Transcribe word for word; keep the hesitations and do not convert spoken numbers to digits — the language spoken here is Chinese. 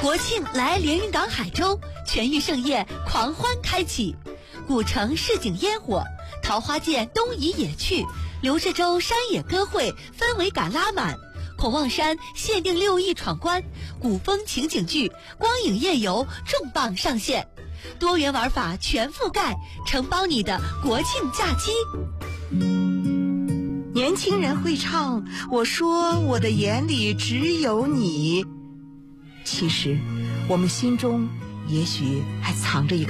国庆来连云港海州，全域盛宴狂欢开启，古城市井烟火，桃花涧东移野趣，刘志洲山野歌会氛围感拉满，孔望山限定六亿闯关，古风情景剧光影夜游重磅上线，多元玩法全覆盖，承包你的国庆假期。 年轻人会唱，我说我的眼里只有你。其实我们心中也许还藏着一个